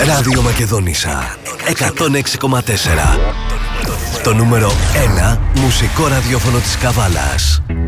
Ράδιο Μακεδόνισσα 106,4. Το νούμερο 1 μουσικό ραδιόφωνο της Καβάλας.